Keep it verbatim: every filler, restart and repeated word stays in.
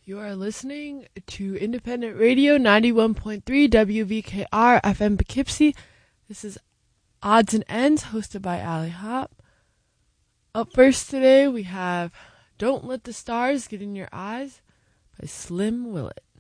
You are listening to Independent Radio ninety-one point three W V K R F M Poughkeepsie. This is Odds and Ends, hosted by Allie Hop. Up first today, we have Don't Let the Stars Get in Your Eyes by Slim Willett.